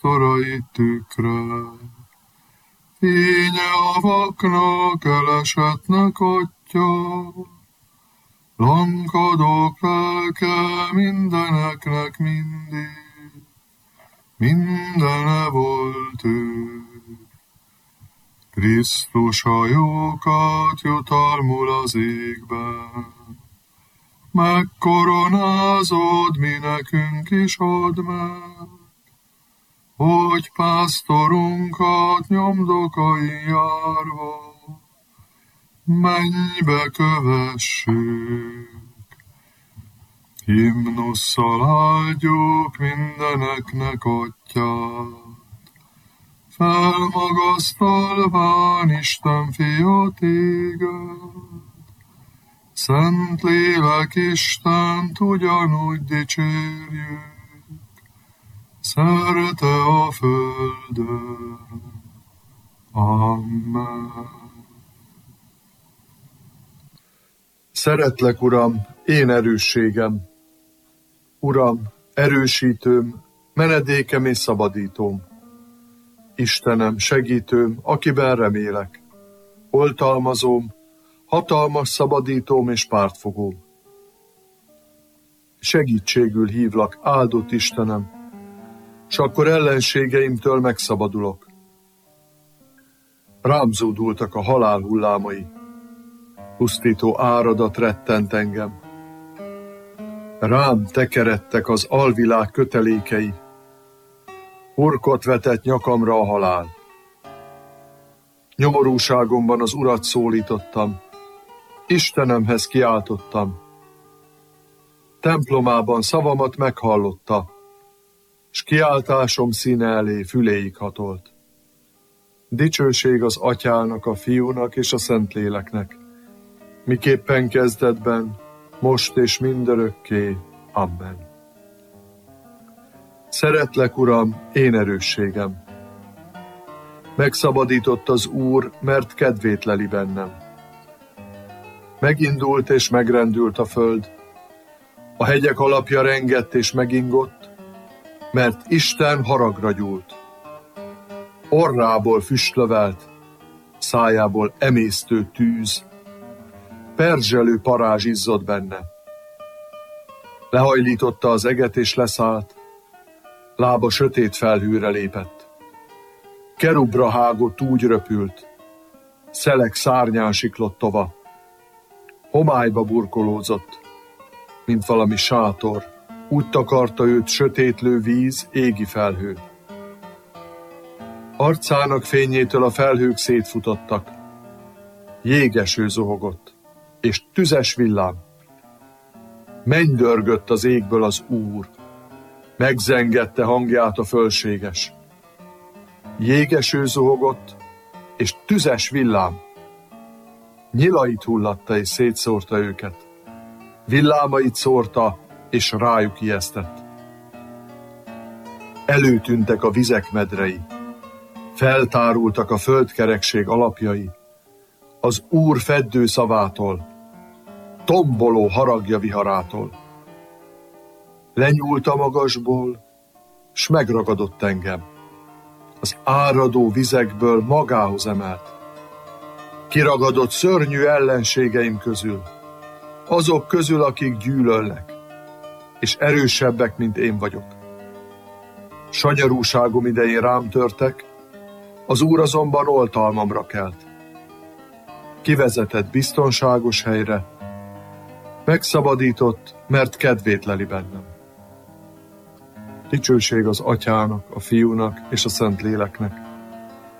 pásztorai tükre. Fénye a vaknak, elesetnek atyja, lankadók lelke mindeneknek mindig, mindene volt ő. Krisztus a jókat jutalmul az égben, megkoronázod, mi nekünk is add meg, hogy pásztorunkat nyomdokain járva mennybe kövessük. Himnusszal áldjuk mindeneknek atyát, felmagasztalván Isten fia téged, Szentlélek Istent ugyanúgy dicsérjük, szerte a földön. Amen. Szeretlek, Uram, én erősségem. Uram, erősítőm, menedékem és szabadítóm. Istenem, segítőm, akiben remélek. Oltalmazóm, hatalmas szabadítóm és pártfogóm. Segítségül hívlak, áldott Istenem, s akkor ellenségeimtől megszabadulok. Rám zúdultak a halál hullámai, pusztító áradat rettent engem. Rám tekeredtek az alvilág kötelékei, hurkot vetett nyakamra a halál. Nyomorúságomban az Urat szólítottam, Istenemhez kiáltottam. Templomában szavamat meghallotta, s kiáltásom színe elé füléig hatolt. Dicsőség az Atyának, a Fiúnak és a Szentléleknek, miképpen kezdetben, most és mindörökké. Amen. Szeretlek, Uram, én erősségem. Megszabadított az Úr, mert kedvét leli bennem. Megindult és megrendült a föld, a hegyek alapja rengett és megingott, mert Isten haragra gyúlt. Orrából füstlövelt, szájából emésztő tűz, perzselő parázs izzott benne. Lehajlította az eget és leszállt, lába sötét felhőre lépett. Kerubra hágott úgy röpült, szelek szárnyán siklott tova. Homályba burkolózott, mint valami sátor, úgy takarta őt sötétlő víz, égi felhő. Arcának fényétől a felhők szétfutottak, jégeső zuhogott, és tüzes villám. Mennydörgött az égből az Úr, megzengette hangját a fölséges. Jégeső zuhogott, és tüzes villám. Nyilait hullatta és szétszórta őket. Villámait szórta, és rájuk ijesztett. Előtűntek a vizek medrei, feltárultak a földkerekség alapjai, az Úr feddő szavától, tomboló haragja viharától. Lenyúlt a magasból, s megragadott engem. Az áradó vizekből magához emelt. Kiragadott szörnyű ellenségeim közül, azok közül, akik gyűlölnek, és erősebbek, mint én vagyok. Sanyarúságom idején rám törtek, az Úr azonban oltalmamra kelt. Kivezetett biztonságos helyre, megszabadított, mert kedvét leli bennem. Dicsőség az Atyának, a Fiúnak és a Szentléleknek,